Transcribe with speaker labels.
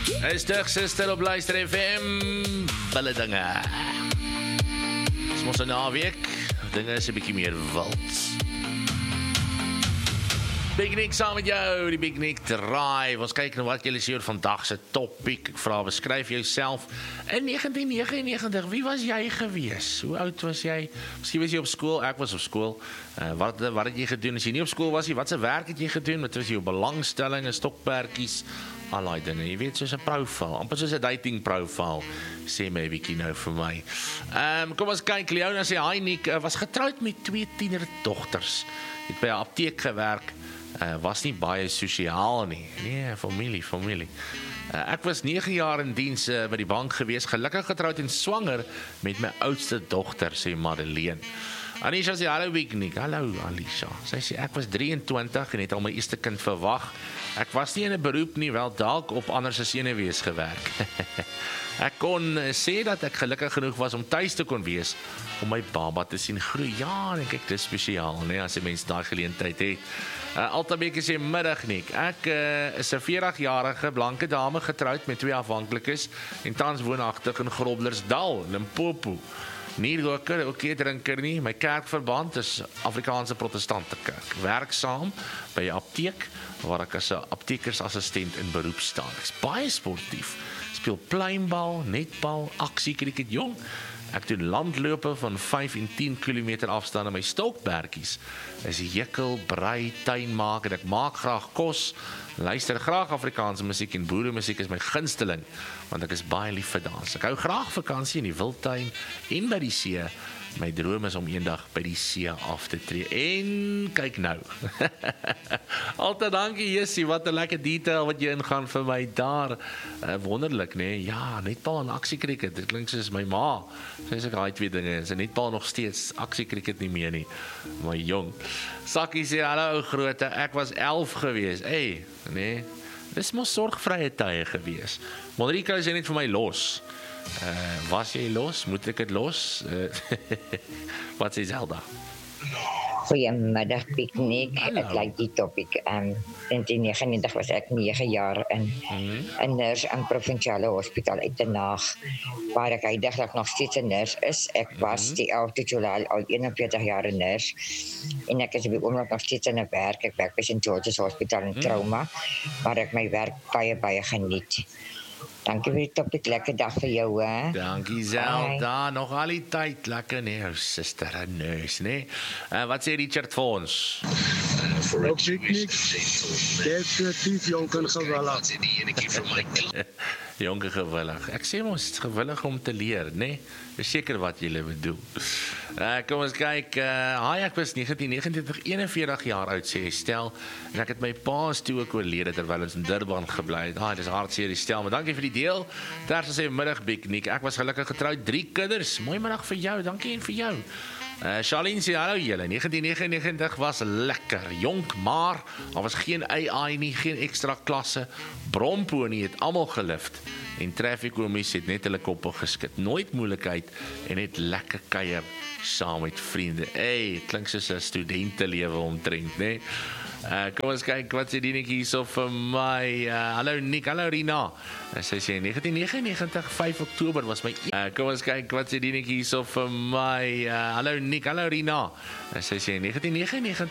Speaker 1: Is terug, sister, op Luister FM. Bille dinge. Dis mos 'n naweek. Dinge is 'n bietjie meer wild. Big Nick saam met jou, die Big Nick Drive. Ons kyk na wat julle sê oor vandag se topic. Ek vra, beskryf jouself in 1999. Wie was jy gewees? Hoe oud was jy? Miskien was jy op skool, ek was op skool. Wat het jy gedoen as jy nie op skool was nie? Wat se werk het jy gedoen? Wat was jou belangstellings, stokperdjies? Allei dinge, jy weet, soos 'n profile, amper soos 'n dating profile. Sê my 'n bietjie nou vir my. Kom ons kyk, Leona sê, hi Nick, was getroud met 2 tienerdogters. Het by 'n apteek gewerk. Was nie baie sosiaal nie. Nee, familie. Ek was 9 jaar in diens by die bank gewees, gelukkig getroud en swanger met my oudste dogter, sê Madeleine. Anisha sê, hallo Big Nick, hallo Alicia. Sy sê, ek was 23 en het al my eerste kind verwag. Ek was nie in 'n beroep nie, wel dalk op ander se senuwees gewerk. Ek kon sê dat ek gelukkig genoeg was om tuis te kon wees, om my baba te sien groei. Ja, denk ek, dis spesiaal, nee, as 'n mens daai geleentheid het. Altabeke sê, middag Nick, ek is 'n 40-jarige blanke dame getroud met 2 afhanklikes en tans woonagtig in Groblersdal, Limpopo. Nie roker, ook nie drinker nie. My kerkverband is Afrikaanse Protestante Kerk. Werksaam by 'n apteek waar ek as 'n aptekersassistent in beroep staan. Ek is baie sportief. Speel pluimbal, netbal, aksiekriket jong. Ek doen landlope van 5 en 10 km afstand en my stokperdjies is hekel, brei, tuin maak en ek maak graag kos. Luister graag Afrikaanse musiek en boeremusiek is my gunsteling, want ek is baie lief vir dans. Ek hou graag vakansie in die wildtuin en by die see. My droom is om eendag by die see af te tree. En kyk nou. Altyd dankie Jessie, wat 'n lekker detail wat jy ingaan vir my daar. Wonderlik, nee. Ja, netbal en aksiekriket. Dit klink soos my ma. Sy sê daai 2 dinge. Sy netbal nog steeds, aksiekriket nie meer nie. Maar jong. Sakkie sê, hallo ou groote, ek was 11 gewees. Nee. Dis mos sorgvrye tye gewees. Monrico sê net vir my los. Was jy los? Moet ek dit los? Wat sê Zelda?
Speaker 2: Goeiemiddag Piknik, ek like die topic. In 1999 was ek 9 jaar in 'n nurse in provinsiale hospitaal Uitenaag, waar ek heidaglik nog steeds 'n nurse is. Ek was die 11de Julie al 41 jaar 'n nurse en ek is op die oomblik nog steeds in 'n werk. Ek werk by St. George's Hospitaal in Trauma, waar ek my werk baie geniet. Dankie vir die topic, lekker dag vir jou, hè.
Speaker 1: Dankie Zelda, nog al die tyd, lekker nee, ou suster, 'n nurse, nee. Wat sê Richard vir ons?
Speaker 3: Ook Piknik, definitief jonk en gewillig.
Speaker 1: Jonk en gewillig. Ek sê mos, gewillig om te leer, nee. Dis seker wat jy bedoel. Kom ons kyk, ek was 1941 jaar oud, sê Estel, en ek het my pa toe ook oorlede terwyl ons in Durban gebly het. Dis hartseer Estel, maar dankie vir die deel. Terwyl sê middag Piknik, ek was gelukkig getroud, 3 kinders. Mooi middag vir jou, dankie en vir jou. Charlene sê, hallo julle, 1999 was lekker, jonk, maar daar was geen AI nie, geen ekstra klasse, Bromponie het almal gelift, en Traffic Omies het net hulle koppe geskit, nooit moeilikheid, en het lekker kuier saam met vriende. Klink soos 'n studentelewe omtrent, nee? Kom ons kyk, wat sê die netjie hierso vir my. Hallo Nick, hallo Rina. Sy sê 1999, 5 Oktober was my. Kom ons kyk, wat sê die netjie hierso vir my. Hallo Nick, hallo Rina. Sy sê 1999